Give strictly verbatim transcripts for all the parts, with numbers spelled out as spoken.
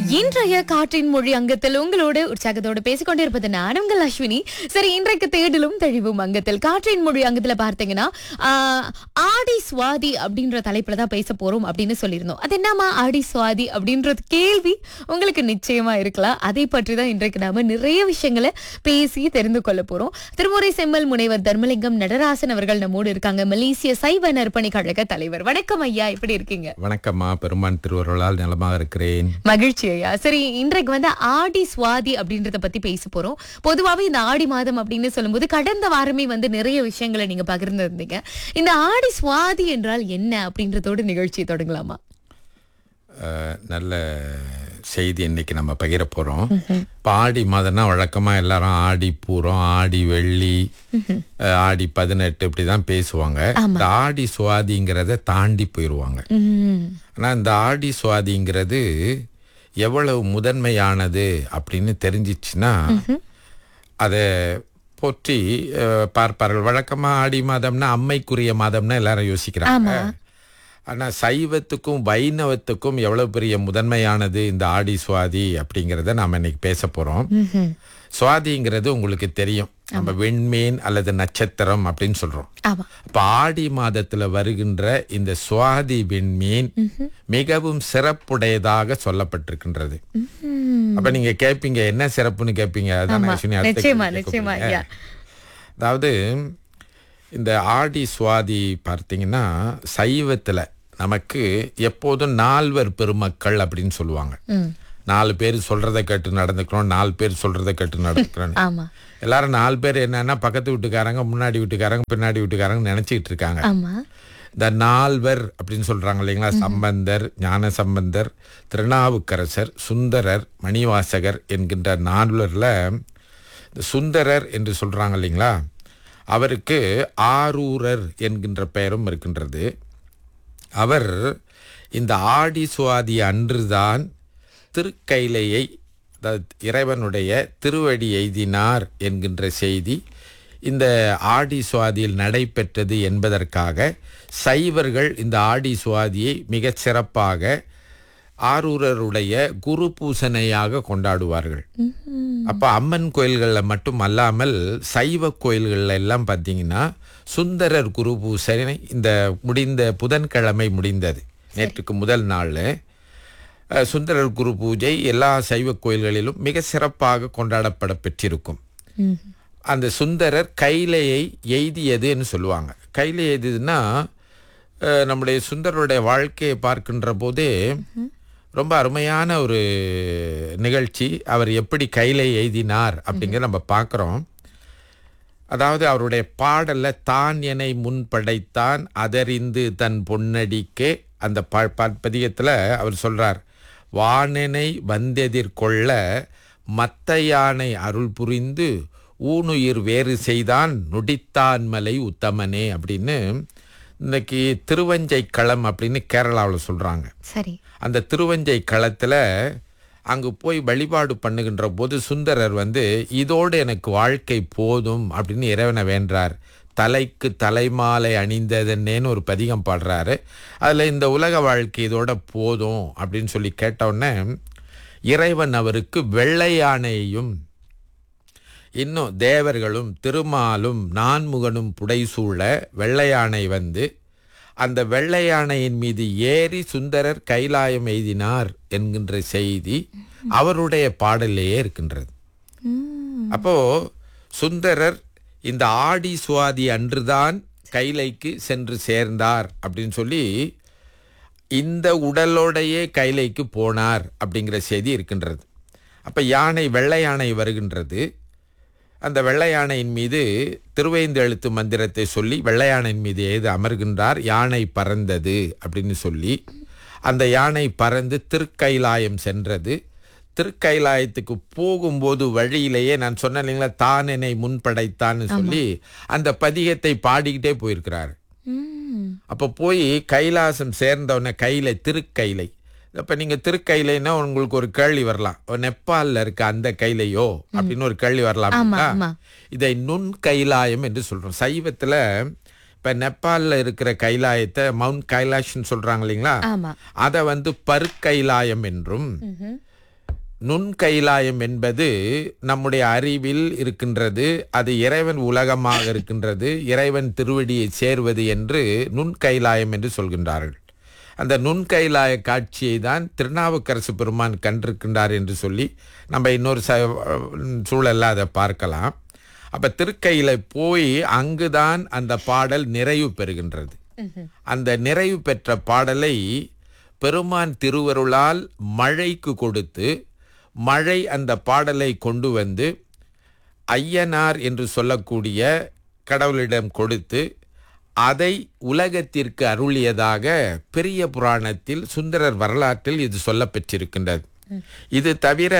இன்றைய காற்றின் மொழி அங்கத்தில் உங்களோடு உற்சாகத்தோடு பேசிக்கொண்டிருப்பது நான் உங்கள் அஸ்வினி. சரி, இன்றைக்கு தேடலும் தெளிவும் அங்கத்தில் காற்றின் மொழி அங்கத்துல பார்த்தீங்கன்னா ஆஹ், ஆடி சுவாதி அப்படின்ற தலைப்புல தான் பேச போறோம் அப்படின்னு சொல்லியிருந்தோம். அது என்னமா ஆடி சுவாதி அப்படின்றது கேள்வி உங்களுக்கு நிச்சயமா இருக்கலாம். அதை பற்றி தான் இன்றைக்கு நாம நிறைய விஷயங்களை பேசி தெரிந்து கொள்ள போறோம். திருமுறை செம்மல் முனைவர் தர்மலிங்கம் நடராசன் அவர்கள் நம்மோடு இருக்காங்க, மலேசிய சைவ நற்பணி கழக தலைவர். வணக்கம் ஐயா, எப்படி இருக்கீங்க? வணக்கம்மா, பெருமான் திருவருளால் நலமாக இருக்கிறேன். மகிழ்ச்சி ஐயா. சரி, இன்றைக்கு வந்து ஆடி சுவாதி அப்படின்றத பத்தி பேச போறோம். பொதுவாவே இந்த ஆடி மாதம் அப்படின்னு சொல்லும்போது கடந்த வாரமே வந்து நிறைய விஷயங்களை நீங்க பகிர்ந்திருந்தீங்க. இந்த ஆடி சுவாதி என்றால் என்ன அப்படின்றதோட நிகழ்ச்சியை தொடங்கலாமா? அஹ், நல்ல செய்தி இன்னைக்கு நம்ம பகிர போறோம். இப்போ ஆடி மாதம்னா வழக்கமா எல்லாரும் ஆடி பூரம், ஆடி வெள்ளி, அஹ், ஆடி பதினெட்டு இப்படிதான் பேசுவாங்க. இந்த ஆடி சுவாதிங்கிறத தாண்டி போயிடுவாங்க. உம் ஆனா இந்த ஆடி சுவாதிங்கிறது எவ்வளவு முதன்மையானது அப்படின்னு தெரிஞ்சிச்சுன்னா அதை போற்றி அஹ், பார்ப்பார்கள். வழக்கமா ஆடி மாதம்னா அம்மைக்குரிய மாதம்னா எல்லாரும் யோசிக்கிறாங்க. ஆனா சைவத்துக்கும் வைணவத்துக்கும் எவ்வளவு பெரிய முதன்மையானது இந்த ஆடி சுவாதி அப்படிங்கறத நாம இன்னைக்கு பேச போறோம். சுவாதிங்கிறது உங்களுக்கு தெரியும், நம்ம வெண்மீன் அல்லது நட்சத்திரம் அப்படின்னு சொல்றோம். ஆமா. அப்ப ஆடி மாதத்துல வருகின்ற இந்த சுவாதி வெண்மீன் மிகவும் சிறப்புடையதாக சொல்லப்பட்டிருக்கின்றது. அப்ப நீங்க கேட்பீங்க, என்ன சிறப்புன்னு கேட்பீங்க. அதான் அஸ்வினி, அடுத்த நிச்சயமா கேள்வி நிச்சயமா கேட்பீங்க. ஐயா. அதாவது இந்த ஆடி சுவாதி பார்த்தீங்கன்னா சைவத்துல நமக்கு எப்போதும் நால்வர் பெருமக்கள் அப்படின்னு சொல்லுவாங்க. நாலு பேர் சொல்றதை கேட்டு நடந்துக்கிறோம், நாலு பேர் சொல்றதை கேட்டு நடந்துக்கிறோம். ஆமா எல்லாரும் நாலு பேர் என்னன்னா பக்கத்து வீட்டுக்காரங்க, முன்னாடி வீட்டுக்காரங்க, பின்னாடி வீட்டுக்காரங்க நினைச்சிட்டு இருக்காங்க. ஆமா. இந்த நால்வர் அப்படின்னு சொல்றாங்க இல்லைங்களா? சம்பந்தர், ஞான சம்பந்தர், திருநாவுக்கரசர், சுந்தரர், மணிவாசகர் என்கின்ற நால்வர்ல இந்த சுந்தரர் என்று சொல்றாங்க இல்லைங்களா? அவருக்கு ஆரூரர் என்கின்ற பெயரும் இருக்கின்றது. அவர் இந்த ஆடி சுவாதி அன்றுதான் திருக்கைலையை, அதாவது இறைவனுடைய திருவடி எய்தினார் என்கின்ற செய்தி இந்த ஆடி சுவாதியில் நடைபெற்றது என்பதற்காக சைவர்கள் இந்த ஆடி சுவாதியை மிகச் சிறப்பாக ஆரூரருடைய குரு பூசனையாக கொண்டாடுவார்கள். அப்ப அம்மன் கோயில்கள்ல மட்டும் அல்லாமல் சைவ கோயில்கள்ல எல்லாம் பார்த்தீங்கன்னா சுந்தரர் குரு பூசனை இந்த முடிந்த புதன்கிழமை முடிந்தது, நேற்றுக்கு முதல் நாள் சுந்தரர் குரு பூஜை எல்லா சைவ கோயில்களிலும் மிக சிறப்பாக கொண்டாடப்பட பெற்றிருக்கும். அந்த சுந்தரர் கைலையை எய்தியதுன்னு சொல்லுவாங்க. கைலை எய்தியதுன்னா நம்முடைய சுந்தரருடைய வாழ்க்கையை பார்க்கின்ற போதே ரொம்ப அருமையான ஒரு நிகழ்ச்சி. அவர் எப்படி கைலை எய்தினார் அப்படிங்கிற நம்ம பார்க்குறோம். அதாவது அவருடைய பாடல்ல தான் என்னை முன் படைத்தான் அதறிந்து தன் பொன்னடிக்கே, அந்த ப பதிகத்தில் அவர் சொல்றார், வானனை வந்தெதிர்கொள்ள மத்த யானை அருள் புரிந்து ஊனுயிர் வேறு செய்தான் நொடித்தான் மலை உத்தமனே அப்படின்னு இன்னைக்கு திருவஞ்சை களம் அப்படின்னு கேரளாவில் சொல்றாங்க. சரி. அந்த திருவஞ்சை களத்துல அங்கு போய் வழிபாடு பண்ணுகின்ற போது சுந்தரர் வந்து இதோடு எனக்கு வாழ்க்கை போதும் அப்படின்னு இறைவனை வேண்டார். தலைக்கு தலைமாலை அணிந்ததன்னேன்னு ஒரு பதிகம் பாடுறாரு. அதுல இந்த உலக வாழ்க்கை இதோட போதும் அப்படின்னு சொல்லி கேட்டவுடனே இறைவன் அவருக்கு வெள்ளை யானையையும் இன்னும் தேவர்களும் திருமாலும் நான்முகனும் புடைசூழ வெள்ளையானை வந்து அந்த வெள்ளையானையின் மீது ஏறி சுந்தரர் கைலாயம் எய்தினார் என்கின்ற செய்தி அவருடைய பாடலேயே இருக்கின்றது. அப்போ சுந்தரர் இந்த ஆடி சுவாதி அன்றுதான் கைலைக்கு சென்று சேர்ந்தார் அப்படின்னு சொல்லி இந்த உடலோடையே கைலைக்கு போனார் அப்படிங்கிற செய்தி இருக்கின்றது. அப்ப யானை, வெள்ளை யானை வருகின்றது. அந்த வெள்ளை யானையின் மீது திருவைந்தெழுத்து மந்திரத்தை சொல்லி வெள்ளை யானையின் மீது ஏது அமர்கின்றார். யானை பறந்தது அப்படின்னு சொல்லி அந்த யானை பறந்து திருக்கைலாயம் சென்றது. திருக்கைலாயத்துக்கு போகும்போது வழியிலேயே நான் சொன்னேன் இல்லைங்களா, தான் என்னை முன்படைத்தான்னு சொல்லி அந்த பதிகத்தை பாடிக்கிட்டே போயிருக்கிறார். அப்போ போய் கைலாசம் சேர்ந்தவன கையில திருக்கைலை. இப்ப நீங்க திருக்கைலைன்னா உங்களுக்கு ஒரு கேள்வி வரலாம், நெப்பால்ல இருக்க அந்த கைலையோ அப்படின்னு ஒரு கேள்வி வரலாம். இதை நுண் கைலாயம் என்று சொல்றோம் சைவத்துல. இப்ப நெப்பால்ல இருக்கிற கைலாயத்தை மவுண்ட் கைலாஷ்னு சொல்றாங்க இல்லைங்களா, அதை வந்து பருக்கைலாயம் என்றும் நுண்கைலாயம் என்பது நம்முடைய அறிவில் இருக்கின்றது, அது இறைவன் உலகமாக இருக்கின்றது, இறைவன் திருவடியை சேர்வது என்று நுண்கைலாயம் என்று சொல்கின்றார்கள். அந்த நுண்கைலாய காட்சியை தான் திருநாவுக்கரசு பெருமான் கண்டிருக்கின்றார் என்று சொல்லி நம்ம இன்னொரு ச சூழல்ல அதை பார்க்கலாம். அப்ப திருக்கையில போய் அங்குதான் அந்த பாடல் நிறைவு பெறுகின்றது. அந்த நிறைவு பெற்ற பாடலை பெருமான் திருவருளால் மழைக்கு கொடுத்து, மழை அந்த பாடலை கொண்டு வந்து ஐயனார் என்று சொல்லக்கூடிய கடவுளிடம் கொடுத்து அதை உலகத்திற்கு அருளியதாக பெரிய புராணத்தில் சுந்தரர் வரலாற்றில் இது சொல்லப்பெற்றிருக்கின்றது. இது தவிர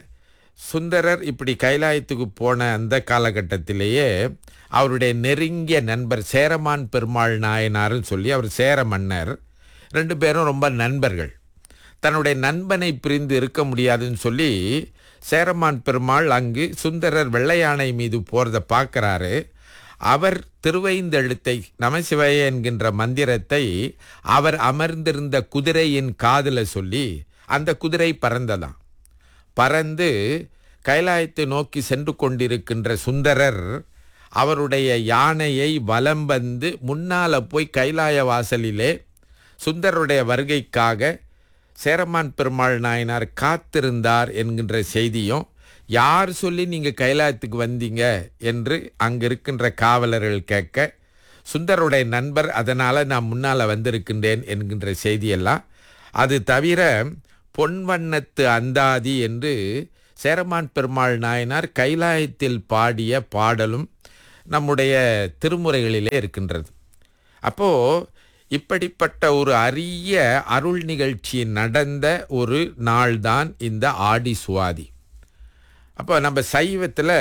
சுந்தரர் இப்படி கைலாயத்துக்கு போன அந்த காலகட்டத்திலேயே அவருடைய நெருங்கிய நண்பர் சேரமான் பெருமாள் நாயனார்னு சொல்லி, அவர் சேர மன்னர், ரெண்டு பேரும் ரொம்ப நண்பர்கள். தன்னுடைய நண்பனை பிரிந்து இருக்க முடியாதுன்னு சொல்லி சேரமான் பெருமாள் அங்கு சுந்தரர் வெள்ளையானை மீது போறதை பார்க்கிறாரு. அவர் திருவைந்தெழுத்தை நமசிவாய என்கின்ற மந்திரத்தை அவர் அமர்ந்திருந்த குதிரையின் காதுல சொல்லி அந்த குதிரை பறந்ததாம். பறந்து கைலாயத்தை நோக்கி சென்று கொண்டிருக்கின்ற சுந்தரர் அவருடைய யானையை வலம் வந்து முன்னால போய் கைலாய வாசலிலே சுந்தரருடைய வருகைக்காக சேரமான் பெருமாள் நாயனார் காத்திருந்தார் என்கின்ற செய்தியும், யார் சொல்லி நீங்க கைலாயத்துக்கு வந்தீங்க என்று அங்க இருக்கின்ற காவலர்கள் கேட்க, சுந்தரருடைய நண்பர் அதனால நான் முன்னால வந்திருக்கின்றேன் என்கின்ற செய்தியெல்லாம். அது தவிர பொன்வண்ணத்து அந்தாதி என்று சேரமான் பெருமாள் நாயனார் கைலாயத்தில் பாடிய பாடலும் நம்முடைய திருமுறைகளிலே இருக்கின்றது. அப்போ இப்படிப்பட்ட ஒரு அரிய அருள் நிகழ்ச்சி நடந்த ஒரு நாள்தான் இந்த ஆடி சுவாதி. அப்போ நம்ம சைவத்தில்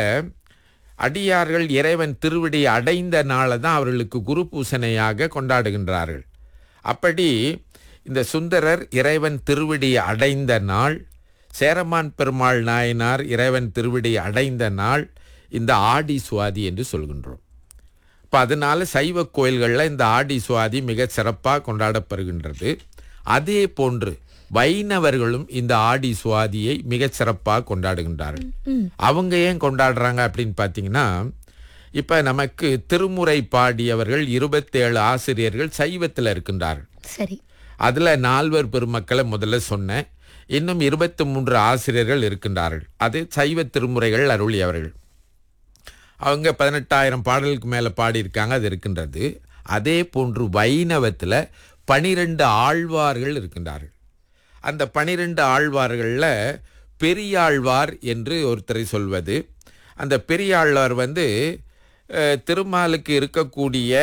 அடியார்கள் இறைவன் திருவடி அடைந்த நாளை தான் அவர்களுக்கு குரு பூசணையாக கொண்டாடுகின்றார்கள். அப்படி இந்த சுந்தரர் இறைவன் திருவடி அடைந்த நாள், சேரமான் பெருமாள் நாயனார் இறைவன் திருவடி அடைந்த நாள் இந்த ஆடி சுவாதி என்று சொல்கின்றோம். இப்போ அதனால சைவ கோயில்களில் இந்த ஆடி சுவாதி மிக சிறப்பாக கொண்டாடப்படுகின்றது. அதே போன்று வைணவர்களும் இந்த ஆடி சுவாதியை மிக சிறப்பாக கொண்டாடுகின்றார்கள். அவங்க ஏன் கொண்டாடுறாங்க அப்படின்னு பார்த்தீங்கன்னா, இப்போ நமக்கு திருமுறை பாடியவர்கள் இருபத்தேழு ஆசிரியர்கள் சைவத்தில் இருக்கின்றார்கள். சரி, அதில் நால்வர் பெருமக்களை முதல்ல சொன்னேன். இன்னும் இருபத்தி மூன்று ஆசிரியர்கள் இருக்கின்றார்கள். அது சைவ திருமுறைகள் அருளியவர்கள். அவங்க பதினெட்டாயிரம் பாடலுக்கு மேலே பாடியிருக்காங்க, அது இருக்கின்றது. அதே போன்று வைணவத்தில் பனிரெண்டு ஆழ்வார்கள் இருக்கின்றார்கள். அந்த பனிரெண்டு ஆழ்வார்களில் பெரியாழ்வார் என்று ஒருத்தரை சொல்வது, அந்த பெரியாழ்வார் வந்து திருமாலுக்கு இருக்கக்கூடிய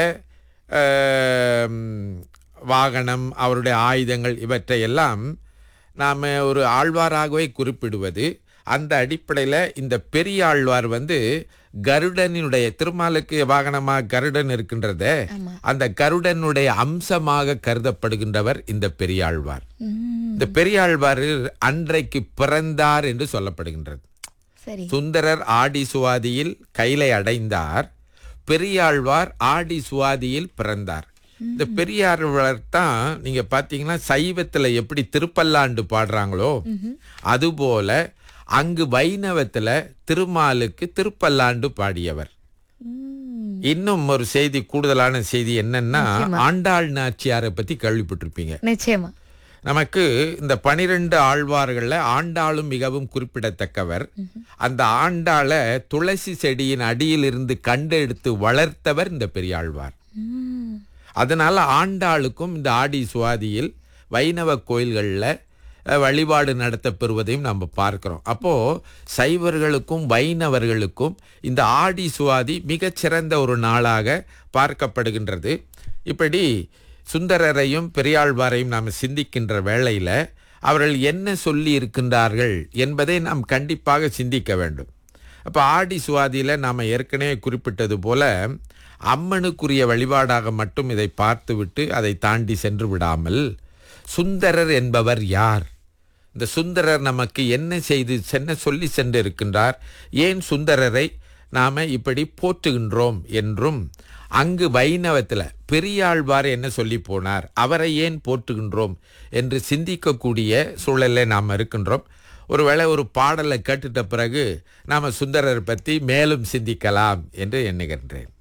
வாகனம், அவருடைய ஆயுதங்கள், இவற்றையெல்லாம் நாம் ஒரு ஆழ்வாராகவே குறிப்பிடுவது. அந்த அடிப்படையில் இந்த பெரியாழ்வார் வந்து கருடனுடைய, திருமாலுக்கு வாகனமாக கருடன் இருக்கின்றதே, அந்த கருடனுடைய அம்சமாக கருதப்படுகின்றவர் இந்த பெரியாழ்வார். இந்த பெரியாழ்வார் அன்றைக்கு பிறந்தார் என்று சொல்லப்படுகின்றது. சுந்தரர் ஆடி சுவாதியில் கைலை அடைந்தார், பெரியாழ்வார் ஆடி சுவாதியில் பிறந்தார். இந்த பெரியாழ்வார் தான் நீங்க பாத்தீங்கன்னா சைவத்துல எப்படி திருப்பல்லாண்டு பாடுறாங்களோ அதுபோல அங்கு வைணவத்துல திருமாலுக்கு திருப்பல்லாண்டு பாடியவர். இன்னும் ஒரு செய்தி, கூடுதலான செய்தி என்னன்னா, ஆண்டாள் நாச்சியாரை பத்தி கேள்விப்பட்டிருப்பீங்க நிச்சயமா. நமக்கு இந்த பனிரெண்டு ஆழ்வார்கள்ல ஆண்டாளும் மிகவும் குறிப்பிடத்தக்கவர். அந்த ஆண்டாளை துளசி செடியின் அடியில் இருந்து கண்டெடுத்து வளர்த்தவர் இந்த பெரியாழ்வார். அதனால ஆண்டாளுக்கும் இந்த ஆடி சுவாதியில் வைணவ கோயில்களில் வழிபாடு நடத்தப்பெறுவதையும் நம்ம பார்க்கிறோம். அப்போ சைவர்களுக்கும் வைணவர்களுக்கும் இந்த ஆடி சுவாதி மிகச்சிறந்த ஒரு நாளாக பார்க்கப்படுகின்றது. இப்படி சுந்தரரையும் பெரியாழ்வாரையும் நாம் சிந்திக்கின்ற வேளையில் அவர்கள் என்ன சொல்லி இருக்கின்றார்கள் என்பதை நாம் கண்டிப்பாக சிந்திக்க வேண்டும். அப்போ ஆடி சுவாதியில் நாம் ஏற்கனவே குறிப்பிட்டது போல அம்மனுக்குரிய வழிபாடாக மட்டும் இதை பார்த்துவிட்டு அதை தாண்டி சென்று விடாமல், சுந்தரர் என்பவர் யார், இந்த சுந்தரர் நமக்கு என்ன செய்து என்ன சொல்லி சென்று இருக்கின்றார், ஏன் சுந்தரரை நாம் இப்படி போற்றுகின்றோம் என்றும், அங்கு வைணவத்தில் பெரியாழ்வார் என்ன சொல்லி போனார், அவரை ஏன் போற்றுகின்றோம் என்று சிந்திக்கக்கூடிய சூழலில் நாம் இருக்கின்றோம். ஒருவேளை ஒரு பாடலை கேட்டுட்ட பிறகு நாம சுந்தரர் பற்றி மேலும் சிந்திக்கலாம் என்று எண்ணுகின்றேன்.